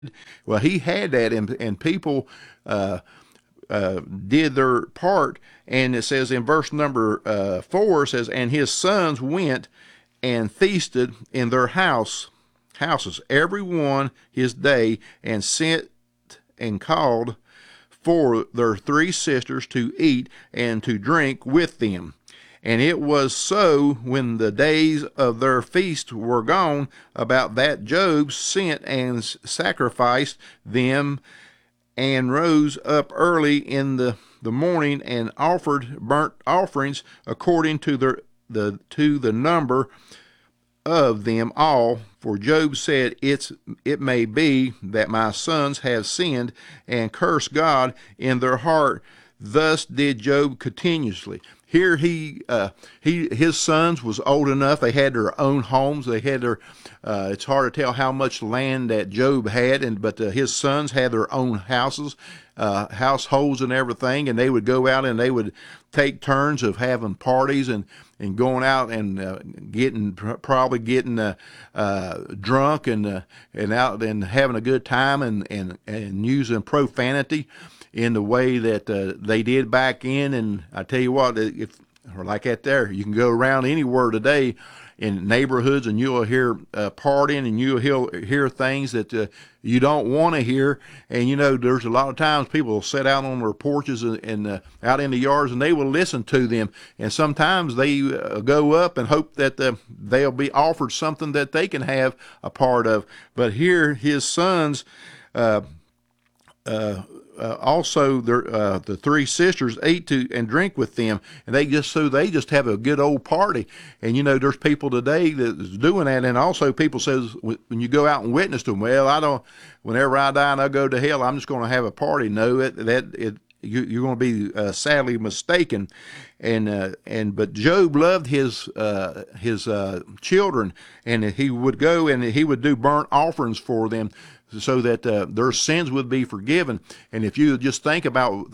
Well, he had that, and people did their part. And it says in verse number 4, it says, and his sons went and feasted in their houses, every one his day, and sent and called for their three sisters to eat and to drink with them. And it was so, when the days of their feast were gone, about that Job sent and sacrificed them, and rose up early in the morning, and offered burnt offerings according to the number of them all. For Job said, it may be that my sons have sinned and cursed God in their heart. Thus did Job continuously. Here his sons was old enough. They had their own homes. They had their. It's hard to tell how much land that Job had, but his sons had their own houses, households, and everything. And they would go out and they would take turns of having parties and going out and probably getting drunk and out and having a good time and using profanity in the way that they did back in. And I tell you what, if or like that there, you can go around anywhere today in neighborhoods and you'll hear partying, and you'll hear things that you don't want to hear. And there's a lot of times people will sit out on their porches and out in the yards, and they will listen to them. And sometimes they go up and hope that they'll be offered something that they can have a part of. But here his sons also the three sisters ate to and drink with them, and they just have a good old party. And there's people today that's doing that. And also people says, when you go out and witness to them, well, I don't, whenever I die and I go to hell, I'm just going to have a party. No, you're going to be sadly mistaken. But Job loved his children, and he would go and he would do burnt offerings for them, so that their sins would be forgiven. And if you just think about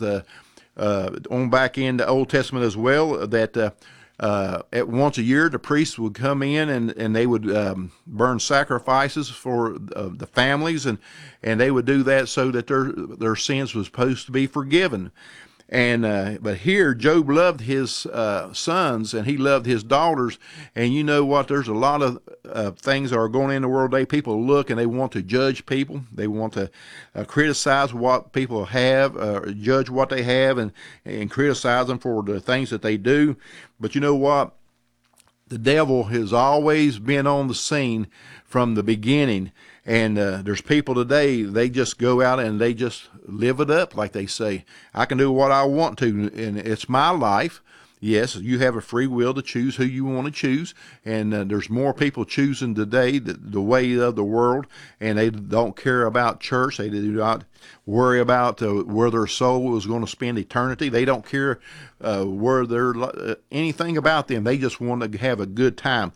on back in the Old Testament as well, that at once a year the priests would come in and they would burn sacrifices for the families, and they would do that so that their sins was supposed to be forgiven. And but here Job loved his sons, and he loved his daughters. And you know what? There's a lot of things that are going in the world today. People look and they want to judge people. They want to criticize what people have, judge what they have, and criticize them for the things that they do. But you know what? The devil has always been on the scene from the beginning. And there's people today, they just go out and they just live it up, like they say. I can do what I want to, and it's my life. Yes, you have a free will to choose who you want to choose, and there's more people choosing today the way of the world, and they don't care about church. They do not worry about where their soul is going to spend eternity. They don't care where they're anything about them. They just want to have a good time.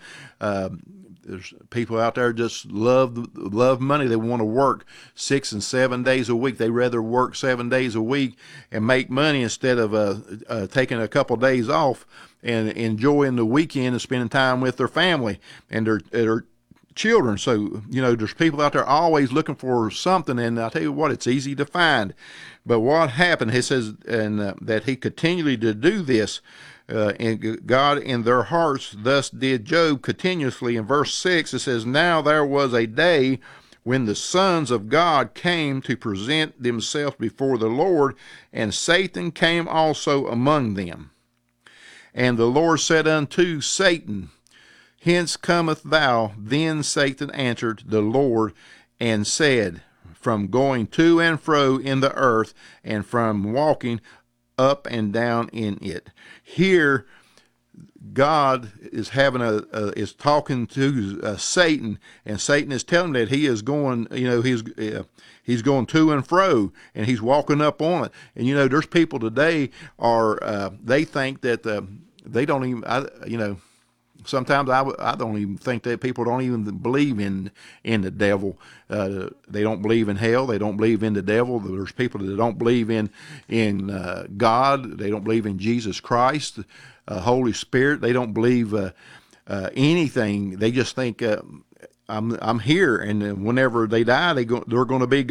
There's people out there just love money. They want to work 6 and 7 days a week. They rather work 7 days a week and make money instead of taking a couple of days off and enjoying the weekend and spending time with their family and their children. So there's people out there always looking for something, and I tell you what, it's easy to find. But what happened? He says, and that he continually to do this. And God in their hearts, thus did Job continuously. In verse 6, it says, now there was a day when the sons of God came to present themselves before the Lord, and Satan came also among them. And the Lord said unto Satan, hence cometh thou? Then Satan answered the Lord and said, from going to and fro in the earth, and from walking up and down in it. Here, God is is talking to Satan, and Satan is telling him that he is going, he's going to and fro, and he's walking up on it. And there's people today they think that they don't even, sometimes I don't even think that people don't even believe in the devil. They don't believe in hell. They don't believe in the devil. There's people that don't believe in God. They don't believe in Jesus Christ, Holy Spirit. They don't believe anything. They just think I'm here, and whenever they die, they're going to be